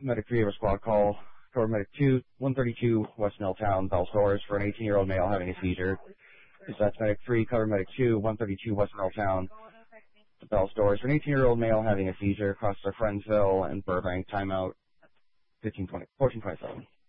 Medic 3 of a squad call. Cover Medic 2, 132 West Milltown, Bell Stores for an 18-year-old male having a seizure. Dispatch Medic 3, cover Medic 2, 132 West Milltown, Bell Stores for an 18-year-old male having a seizure across the Friendsville and Burbank. Timeout 14:27.